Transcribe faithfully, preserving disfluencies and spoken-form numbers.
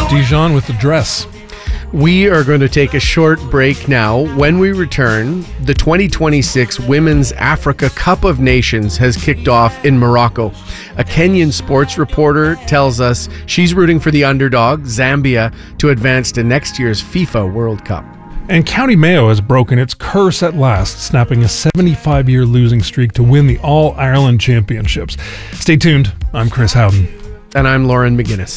Dijon with the dress. We are going to take a short break now. When we return, the twenty twenty-six Women's Africa Cup of Nations has kicked off in Morocco. A Kenyan sports reporter tells us she's rooting for the underdog, Zambia, to advance to next year's FIFA World Cup. And County Mayo has broken its curse at last, snapping a seventy-five-year losing streak to win the All-Ireland Championships. Stay tuned. I'm Chris Howden. And I'm Lauren McGinnis.